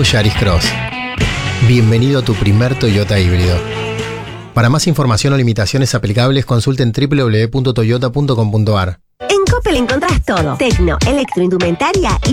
Yaris Cross. Bienvenido a tu primer Toyota híbrido. Para más información o limitaciones aplicables, consulten www.toyota.com.ar. En Coppel encontrás todo: tecno, electroindumentaria y